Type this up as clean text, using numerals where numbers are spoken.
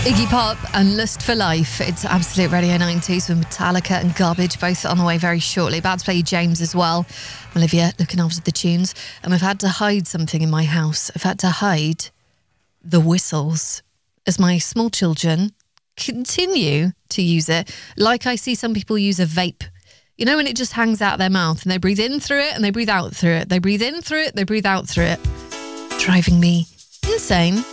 Iggy Pop and Lust for Life. It's Absolute Radio 90s with Metallica and Garbage, both on the way very shortly. About to play you James as well. Olivia looking after the tunes. And I've had to hide something in my house. I've had to hide the whistles as my small children continue to use it. Like I see some people use a vape. You know, when it just hangs out their mouth and they breathe in through it and they breathe out through it. They breathe in through it, they breathe out through it. Driving me insane.